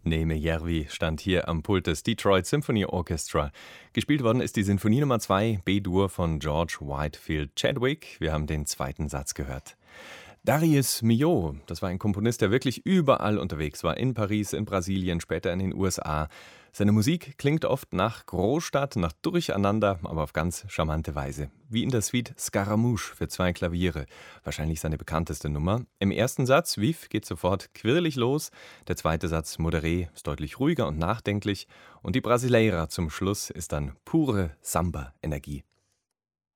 Neeme Järvi stand hier am Pult des Detroit Symphony Orchestra. Gespielt worden ist die Sinfonie Nummer 2 B-Dur von George Whitefield Chadwick. Wir haben den zweiten Satz gehört. Darius Milhaud, das war ein Komponist, der wirklich überall unterwegs war. In Paris, in Brasilien, später in den USA. Seine Musik klingt oft nach Großstadt, nach Durcheinander, aber auf ganz charmante Weise. Wie in der Suite Scaramouche für 2 Klaviere. Wahrscheinlich seine bekannteste Nummer. Im ersten Satz, Vif, geht sofort quirlig los. Der zweite Satz, Modéré, ist deutlich ruhiger und nachdenklich. Und die Brasileira zum Schluss ist dann pure Samba-Energie.